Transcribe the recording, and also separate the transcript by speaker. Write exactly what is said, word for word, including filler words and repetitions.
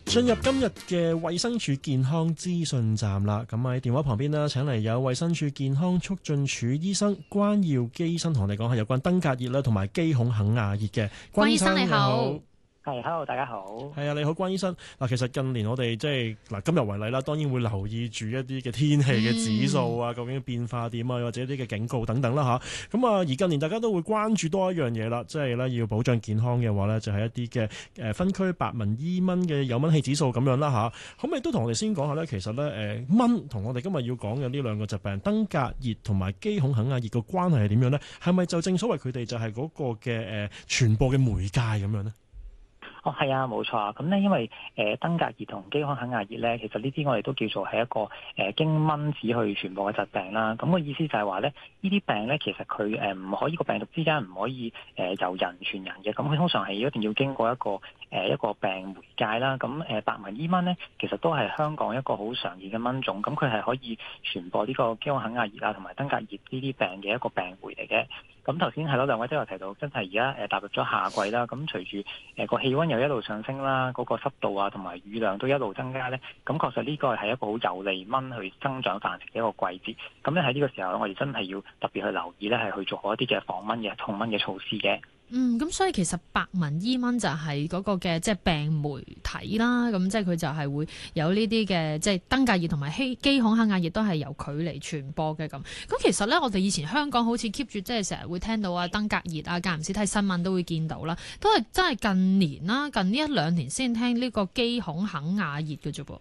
Speaker 1: 進入今日嘅衛生署健康資訊站啦，咁喺電話旁邊呢，請嚟有衛生署健康促進處醫生關耀基醫生同我哋講下有關登革熱啦，同埋肌孔肯亞熱嘅。
Speaker 2: 關醫生你好。
Speaker 3: 係，hello，大家好。
Speaker 1: 係啊，你好，關醫生。嗱，其實近年我哋即係嗱，今日為例啦，當然會留意住一啲嘅天氣嘅指數啊，嗯、究竟變化點啊，或者一啲嘅警告等等啦吓。咁啊，而近年大家都會關注多一樣嘢啦，即係咧要保障健康嘅話咧，就係、是、一啲嘅誒分區白紋伊蚊嘅有蚊氣指數咁樣啦吓。可唔可以都同我哋先講下咧？其實咧誒蚊同我哋今日要講嘅呢兩個疾病登革熱同埋肌孔肯亞熱個關係係點樣咧？係咪就正所謂佢哋就係嗰個嘅誒傳播嘅媒介咁樣咧？
Speaker 3: 哦，係啊，冇錯啊。咁咧，因為誒、呃、登革熱同肌孔肯亞熱咧，其實呢啲我哋都叫做係一個誒、呃、經蚊子去傳播嘅疾病啦。咁、那個意思就係話咧，呢啲病咧其實佢誒唔可以個病毒之間唔可以誒、呃、由人傳人嘅。咁佢通常係一定要經過一個誒、呃、一個病媒介啦。咁誒、呃、白紋伊蚊咧，其實都係香港一個好常見嘅蚊種。咁佢係可以傳播呢個肌孔肯亞熱啊同埋登革熱呢啲病嘅一個病媒嚟嘅。咁頭先係咯，兩位都有提到，真係而家誒踏入咗夏季啦。咁隨住誒個氣温又一路上升啦，嗰、那個濕度啊同埋雨量都一路增加咧，咁確實呢個係一個好有利蚊去增長繁殖嘅一個季節。咁咧喺呢個時候我哋真係要特別去留意咧，係去做好一啲嘅防蚊嘅控蚊嘅措施嘅。
Speaker 2: 嗯，咁所以其實白紋伊蚊就係嗰個嘅即係病媒體啦，咁即係佢就係會有呢啲嘅即係登革熱同埋肌肌孔肯亞熱都係由佢嚟傳播嘅咁。咁其實咧，我哋以前香港好似 keep 住即係成日會聽到啊登革熱啊，間唔時睇新聞都會見到啦，都係真係近年啦，近呢一兩年先聽呢個肌孔肯亞熱嘅啫噃。